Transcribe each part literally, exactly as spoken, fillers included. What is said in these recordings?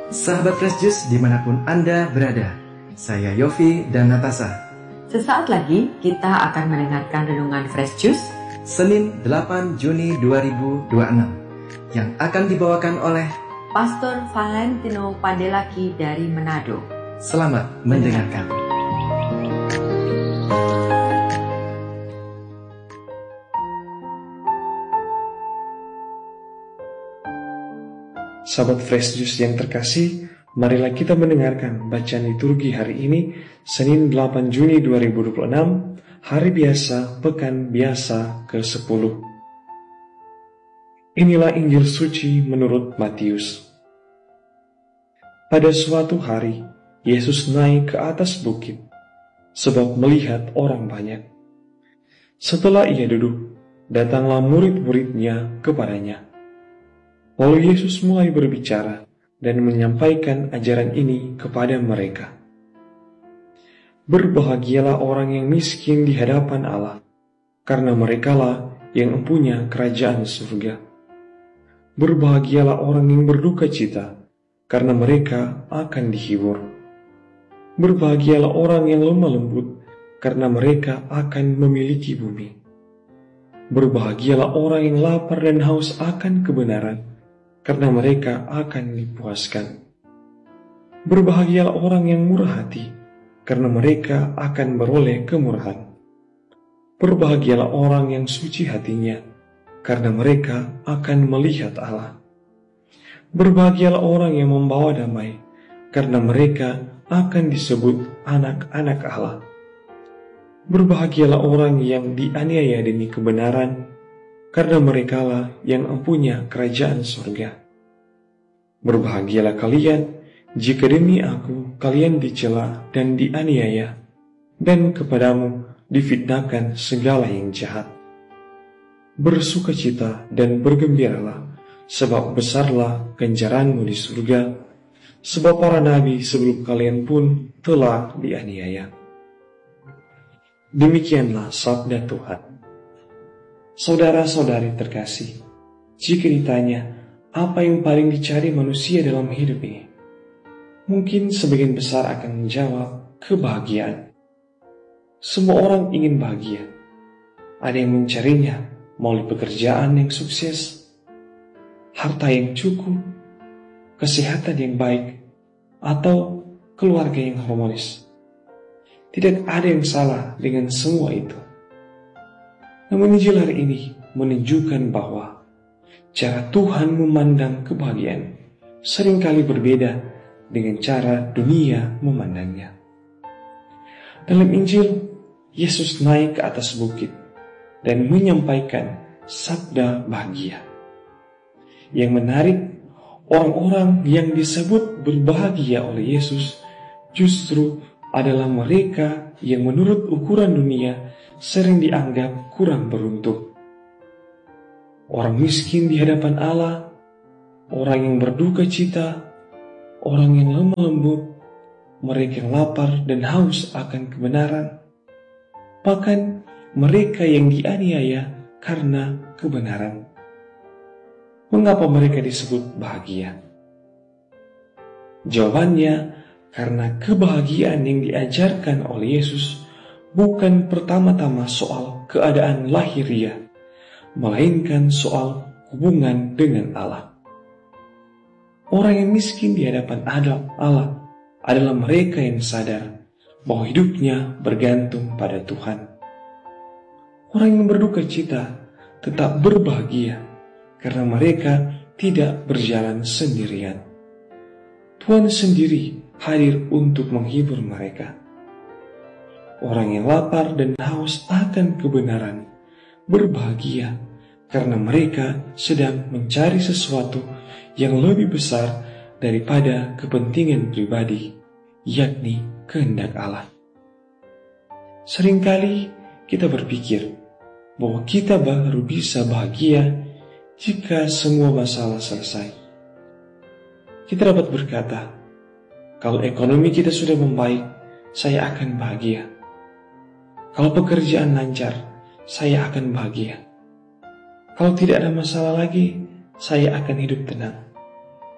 Sahabat Fresh Juice dimanapun Anda berada, saya Yofi dan Natasha. Sesaat lagi kita akan mendengarkan renungan Fresh Juice Senin delapan Juni dua ribu dua puluh enam yang akan dibawakan oleh Pastor Valentino Pandelaki dari Manado. Selamat mendengarkan. Sahabat Fresh Juice yang terkasih, marilah kita mendengarkan bacaan liturgi hari ini, Senin delapan Juni dua ribu dua puluh enam, hari biasa, pekan biasa ke sepuluh. Inilah Injil suci menurut Matius. Pada suatu hari, Yesus naik ke atas bukit, sebab melihat orang banyak. Setelah ia duduk, datanglah murid-muridnya kepadanya. Lalu Yesus mulai berbicara dan menyampaikan ajaran ini kepada mereka. Berbahagialah orang yang miskin di hadapan Allah, karena merekalah yang mempunyai kerajaan surga. Berbahagialah orang yang berduka cita, karena mereka akan dihibur. Berbahagialah orang yang lemah lembut, karena mereka akan memiliki bumi. Berbahagialah orang yang lapar dan haus akan kebenaran, karena mereka akan dipuaskan. Berbahagialah orang yang murah hati, karena mereka akan beroleh kemurahan. Berbahagialah orang yang suci hatinya, karena mereka akan melihat Allah. Berbahagialah orang yang membawa damai, karena mereka akan disebut anak-anak Allah. Berbahagialah orang yang dianiaya demi kebenaran, karena merekalah yang mempunyai kerajaan surga. Berbahagialah kalian jika demi aku kalian dicela dan dianiaya, dan kepadamu difitnahkan segala yang jahat. Bersukacita dan bergembiralah, sebab besarlah ganjaranmu di surga, sebab para nabi sebelum kalian pun telah dianiaya. Demikianlah sabda Tuhan. Saudara-saudari terkasih, jika ditanya apa yang paling dicari manusia dalam hidup ini, mungkin sebagian besar akan menjawab kebahagiaan. Semua orang ingin bahagia. Ada yang mencarinya melalui pekerjaan yang sukses, harta yang cukup, kesehatan yang baik, atau keluarga yang harmonis. Tidak ada yang salah dengan semua itu. Namun Injil hari ini menunjukkan bahwa cara Tuhan memandang kebahagiaan seringkali berbeda dengan cara dunia memandangnya. Dalam Injil, Yesus naik ke atas bukit dan menyampaikan sabda bahagia. Yang menarik, orang-orang yang disebut berbahagia oleh Yesus justru adalah mereka yang menurut ukuran dunia sering dianggap kurang beruntung. Orang miskin di hadapan Allah, orang yang berduka cita, orang yang lemah lembut, mereka yang lapar dan haus akan kebenaran, bahkan mereka yang dianiaya karena kebenaran. Mengapa mereka disebut bahagia? Jawabannya, karena kebahagiaan yang diajarkan oleh Yesus bukan pertama-tama soal keadaan lahiriah, melainkan soal hubungan dengan Allah. Orang yang miskin di hadapan Allah adalah mereka yang sadar bahwa hidupnya bergantung pada Tuhan. Orang yang berduka cita tetap berbahagia karena mereka tidak berjalan sendirian. Tuhan sendiri hadir untuk menghibur mereka. Orang yang lapar dan haus akan kebenaran berbahagia karena mereka sedang mencari sesuatu yang lebih besar daripada kepentingan pribadi, yakni kehendak Allah. Seringkali kita berpikir bahwa kita baru bisa bahagia jika semua masalah selesai. Kita dapat berkata, kalau ekonomi kita sudah membaik, saya akan bahagia. Kalau pekerjaan lancar, saya akan bahagia. Kalau tidak ada masalah lagi, saya akan hidup tenang.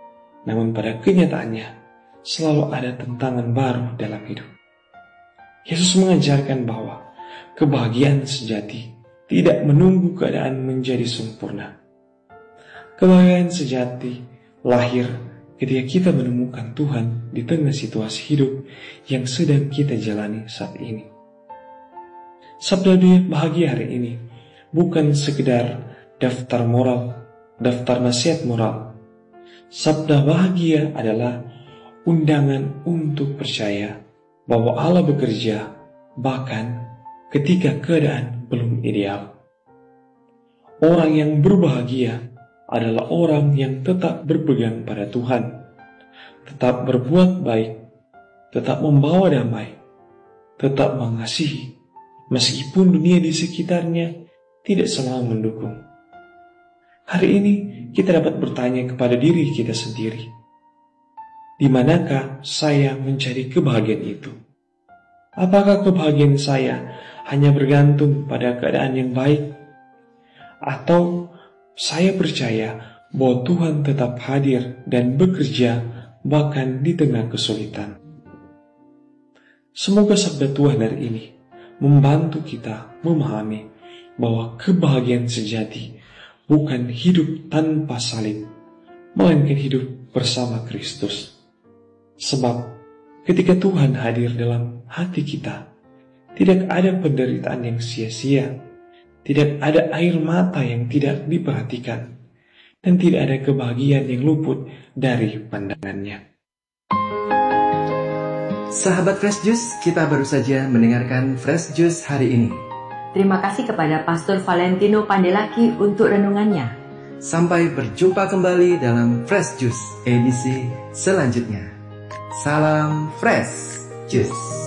namun pada kenyataannya selalu ada tantangan baru dalam hidup. Yesus mengajarkan bahwa kebahagiaan sejati tidak menunggu keadaan menjadi sempurna. Kebahagiaan sejati lahir ketika kita menemukan Tuhan di tengah situasi hidup yang sedang kita jalani saat ini. Sabda bahagia hari ini bukan sekedar daftar moral, daftar nasihat moral. Sabda bahagia adalah undangan untuk percaya bahwa Allah bekerja bahkan ketika keadaan belum ideal. Orang yang berbahagia adalah orang yang tetap berpegang pada Tuhan, tetap berbuat baik, tetap membawa damai, tetap mengasihi, meskipun dunia di sekitarnya tidak selalu mendukung. Hari ini kita dapat bertanya kepada diri kita sendiri, di manakah saya mencari kebahagiaan itu? Apakah kebahagiaan saya hanya bergantung pada keadaan yang baik? Atau saya percaya bahwa Tuhan tetap hadir dan bekerja bahkan di tengah kesulitan? Semoga sabda Tuhan hari ini membantu kita memahami bahwa kebahagiaan sejati bukan hidup tanpa salib, melainkan hidup bersama Kristus. Sebab ketika Tuhan hadir dalam hati kita, tidak ada penderitaan yang sia-sia, tidak ada air mata yang tidak diperhatikan, dan tidak ada kebahagiaan yang luput dari pandangannya. Sahabat Fresh Juice, kita baru saja mendengarkan Fresh Juice hari ini. Terima kasih kepada Pastor Valentino Pandelaki untuk renungannya. Sampai berjumpa kembali dalam Fresh Juice edisi selanjutnya. Salam Fresh Juice.